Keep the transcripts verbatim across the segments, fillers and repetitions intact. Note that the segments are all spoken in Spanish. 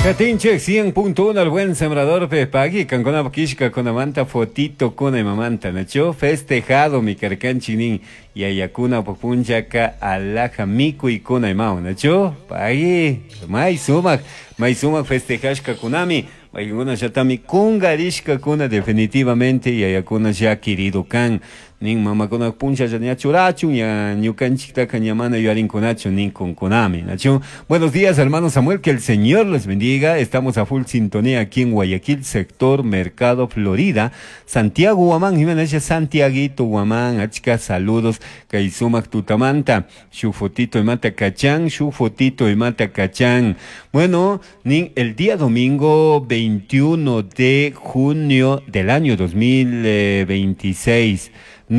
Catinche cien punto uno, el buen sembrador Pepagui, con una boquisca con manta fotito con mamanta, nacho, festejado mi carcanchinin, y ayacuna popunchaca alaja miku y con aimao, nacho, pagui, mai sumac, mai sumac festejashka kunami, alguna ya tami kungarishka kuna definitivamente, y ayacuna ya querido can. Nin mama kuna puncha ya ni churachu ya ñucanchita cañamana yarin conacho nin con konami nacho. Buenos días, hermano Samuel, que el Señor les bendiga. Estamos a full sintonía aquí en Guayaquil, sector Mercado Florida, Santiago Guamán, Jiménez Santiaguito Guamán, achka saludos, Kaisumac Tutamanta, su fotito de mata cachán, su fotito de mata cachán. Bueno, nin el día domingo veintiuno de junio del año dos mil veintiséis.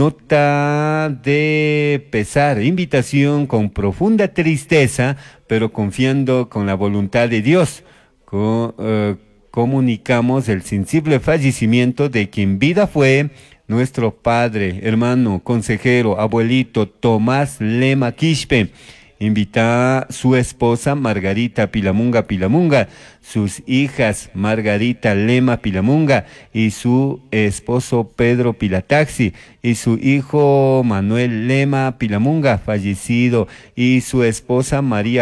Nota de pesar, invitación con profunda tristeza, pero confiando con la voluntad de Dios. Co eh, comunicamos el sensible fallecimiento de quien vida fue nuestro padre, hermano, consejero, abuelito Tomás Lema Quispe. Invita a su esposa Margarita Pilamunga Pilamunga, sus hijas Margarita Lema Pilamunga y su esposo Pedro Pilataxi y su hijo Manuel Lema Pilamunga, fallecido, y su esposa María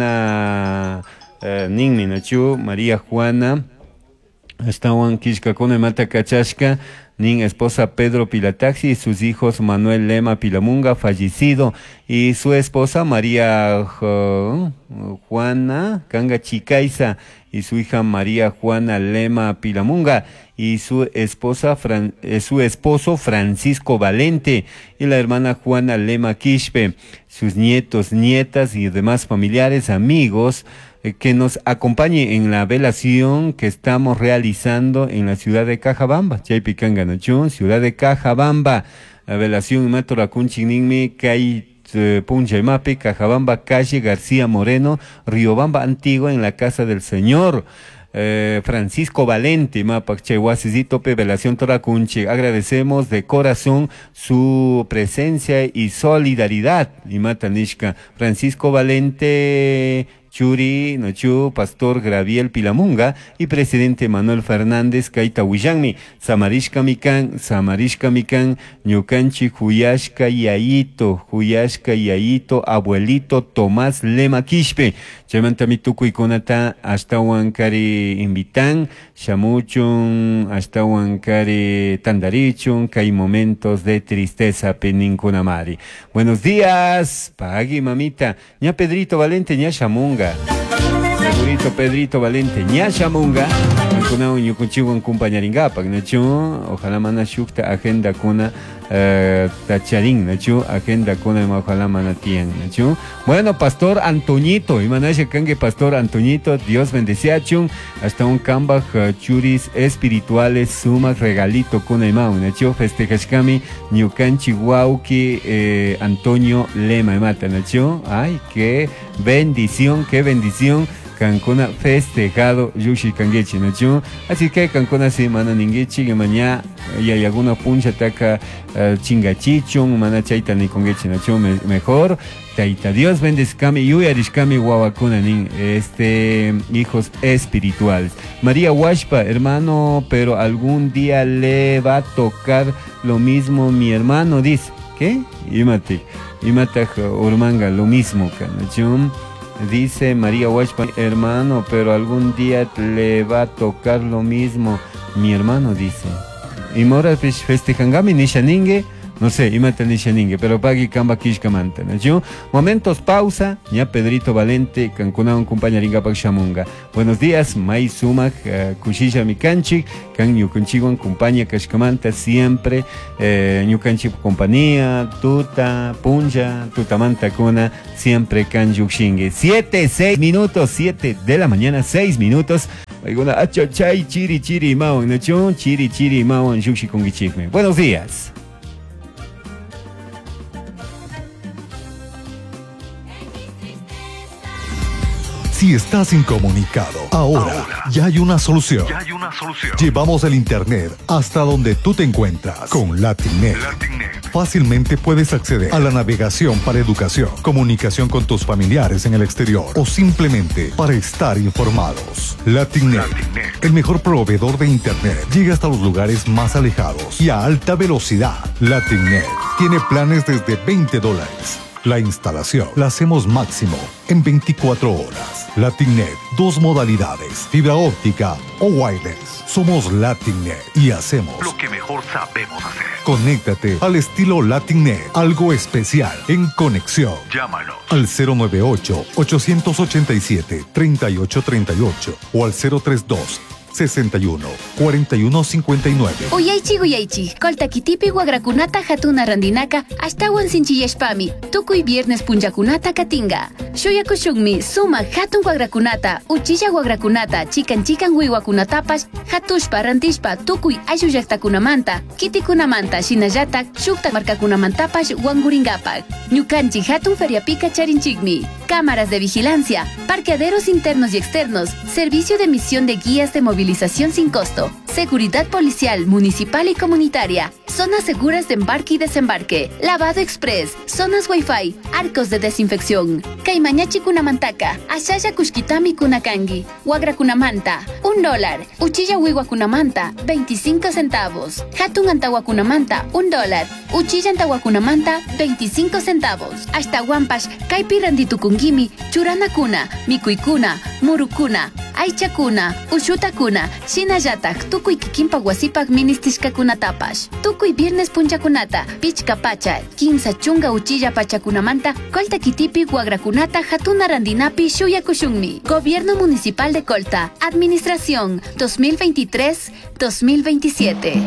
Juana uh, Ninminachu, María Juana Estaban Quiscacone Mata Cachashka, Nin esposa Pedro Pilataxi y sus hijos Manuel Lema Pilamunga, fallecido, y su esposa María uh, Juana Kanga Chicaiza y su hija María Juana Lema Pilamunga y su esposa Fran, eh, su esposo Francisco Valente y la hermana Juana Lema Quispe, sus nietos, nietas y demás familiares, amigos, eh, que nos acompañe en la velación que estamos realizando en la ciudad de Cajabamba, Chaypicanga Nachun, ciudad de Cajabamba, la velación en Matoracunchininmi, Cay Puncha Mapi, Cajabamba, calle García Moreno, Riobamba Antigua, en la casa del señor eh, Francisco Valente, Mapac Chehuasisito, Velación Toracunchi. Agradecemos de corazón su presencia y solidaridad. Y Matanishka, Francisco Valente Churi, Nochu, Pastor Graviel Pilamunga y Presidente Manuel Fernández Kaita Huillanmi, Samarishka Mikan, Samarishka Mikan, Ñucanchi, Huyashka Yayito, Huyashka Yayito, Abuelito Tomás Lema Quispe, Chamantami Tukuikonata, hasta Huancari Invitan, Shamuchun, hasta Huancari Tandarichun, que hay momentos de tristeza Peninkunamari. Buenos días, Pagui mamita, ña Pedrito Valente, ña Shamunga. Segurito Pedrito Valente Ñashamunga kuna ñukunchiwan compañaringapak nachu, ojalá mana shukta agenda kuna uh, tacharin nachu, agenda kuna ojalá mana tian nachu. Bueno, Pastor Antoñito, imanaje kange Pastor Antoñito, Dios bendeciachun, hasta un cambaj uh, churis espirituales, suma regalito kuna imau nachu, festejashkami ñukanchi guauki eh, Antonio Lema mata nachu. Ay, qué bendición, qué bendición. Cancuna festejado Yushi Kangechi Nachu. Así que Cancuna si mana ningichi que mañana y hay alguna puncha taca uh, chingachichun, mana chaita ni congechi Nachu me, mejor. Taita Dios bendezcame y uyarishkami guawacuna nin, este, hijos espirituales. María Huashpa, hermano, pero algún día le va a tocar lo mismo mi hermano, dice. ¿Qué? Imate, imate urmanga, lo mismo, Kanachum. Dice María Huachpa, hermano, pero algún día le va a tocar lo mismo mi hermano, dice. Y mora festejangami nishaningue, no sé, imata nishaningue, pero pagui kamba kishkamanta, ¿no? Momentos pausa, ya Pedrito Valente, cancuna un compañeringa pak shamunga. Buenos días, May Sumak, uh, Kushisha Mikanchik, Kan Yukunchiwan, compañía Kashkamanta, siempre, eh, Yukanchik compañía, Tuta, Punja, Tutamanta Kuna, siempre Kan Yukshingue. Siete, seis minutos, siete de la mañana, seis minutos. Alguna achachay, chiri, chiri, mawan, ¿no? Chiri, chiri, mawan, Yukshi Kungichikme. Buenos días. Si estás incomunicado, ahora, ahora ya hay una solución. Ya hay una solución. Llevamos el internet hasta donde tú te encuentras con Latinnet. Latinnet. Fácilmente puedes acceder a la navegación para educación, comunicación con tus familiares en el exterior o simplemente para estar informados. Latinnet, Latinnet, el mejor proveedor de internet, llega hasta los lugares más alejados y a alta velocidad. Latinnet tiene planes desde veinte dólares. La instalación la hacemos máximo en veinticuatro horas. Latinnet, dos modalidades, fibra óptica o wireless. Somos Latinnet y hacemos lo que mejor sabemos hacer. Conéctate al estilo Latinnet, algo especial en conexión. Llámanos al cero nueve ocho, ocho ocho siete, tres ocho tres ocho o al cero tres dos, sesenta y uno, cuarenta y uno cincuenta y nueve. Uyaychi Uyaychi, Coltaquitipi Guagracunata Hatuna Randinaka, Ashtawan Sinchillashpami, Tukuy Viernes Punjakunata Katinga. Shoyakushunmi, Suma Hatun Guagracunata, Uchilla Guagracunata, Chican Chican Wiwakunatapas, Hatushpa Rantishpa, Tukuy Ayuyaktakunamanta, Kitikunamanta, Shinayatak, Shukta Marcakunamantapas, Wanguringapak. Ñukanchi Hatun Feriapika Charinchigmi. Cámaras de vigilancia, parqueaderos internos y externos, servicio de emisión de guías de movilización sin costo, seguridad policial, municipal y comunitaria, zonas seguras de embarque y desembarque, lavado express, zonas wifi, arcos de desinfección. Caimañachi Kunamantaka, Ashaya Kushkitami Kunakangi, Wagra Kunamanta, un dólar, Uchilla Wiwa Kunamanta, veinticinco centavos, Hatun Antawa Kunamanta, un dólar, Uchilla Antawa Kunamanta, veinticinco centavos. Hasta Wampash, Kaipi Randitukungimi, Churana Kuna, Mikuikuna, Murukuna, Aichakuna, Ushutakuna, Shinayatak, Tukuy Kikimpa Wasipak Ministishkakunatapash. Tukuy Viernes Punchakunata, Pichkapacha, Quinza Chunga Uchilla Pachakunamanta, Colta Kitipi Guagrakunata, Hatuna Randinapi, Shuyakushunmi. Gobierno Municipal de Colta. Administración dos mil veintitrés dos mil veintisiete.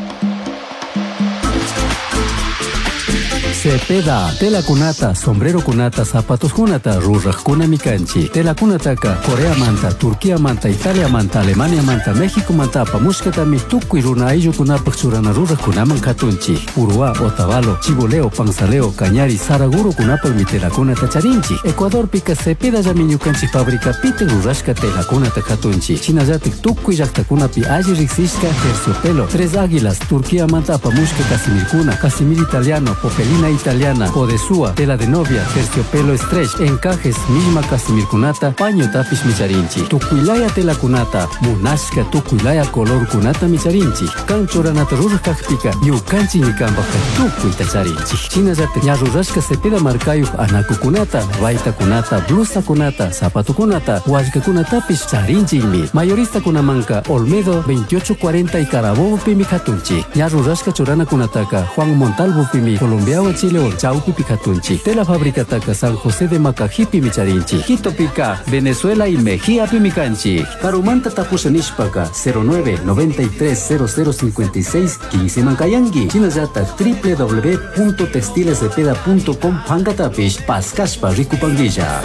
Cepeda, tela kunata, sombrero kunata, zapatos kunata, rurrak kuna mikanchi. Tela kunataka, Corea manta, Turquía manta, Italia manta, Alemania manta, México manta, pamushkatami, tukuy runa ayllu kunapak churana rurrak kunaman katunchi. Urua, Otavalo, Chiboleo, Panzaleo, Cañari, Saraguro kunapak mi tela kunata charinchi. Ecuador pika Cepeda yamiñukanchi fábrica pite rurashka tela kunata katunchi. Chinayatik tukuy llakta kunapi alli riksishka terciopelo. Tres águilas, Turquía manta, pamushka casimir kuna, casimir italiano, popelina italiana, podesúa, tela de novia, terciopelo stretch, encajes, misma casimir kunata, paño tapish micharinchi. Tukuylaya tela kunata, munashka tukuylaya color kunata micharinchi. Kanchoranata rurkakpika, yukanchi nikambaka tukuy tacharinchi. Chinayate ñarurashka Cepeda markayu anaku kunata, vaita kunata, blusa kunata, zapato kunata, washka kunatapish charinchimi. Mayorista kunamanka, Olmedo veintiocho cuarenta y Carabobo pimi katunchi. Ñarurashka chorana kunataka, Juan Montalvo pimi, Colombiawa Chile o Chaupi Picatunchi. Tela fábrica Taca San José de Macajipi Micharinchi. Quito Pica, Venezuela y Mejía Pimicanchi. Carumanta Tapusanishpaca cero nueve noventa y tres cero cero cincuenta y seis quince Mancayangi. Chinayata w w w punto textilescepeda punto com Pangatapish Pascashpa Ricupanguilla.